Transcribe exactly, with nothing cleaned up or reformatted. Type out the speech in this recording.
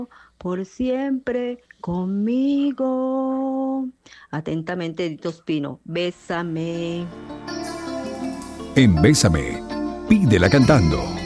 por siempre conmigo. Atentamente, Edith Ospino, Bésame. En Bésame, pídela cantando.